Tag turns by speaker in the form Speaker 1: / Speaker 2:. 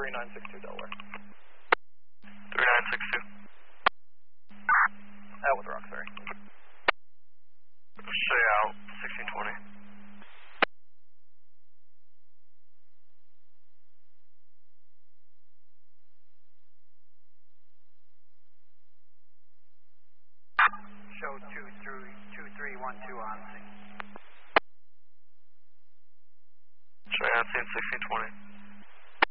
Speaker 1: 3962 Delaware.
Speaker 2: 3962.
Speaker 1: Out with Roxbury.
Speaker 2: Stay out, 1620.
Speaker 3: Show 2312 on scene.
Speaker 2: Stay out, scene 1620.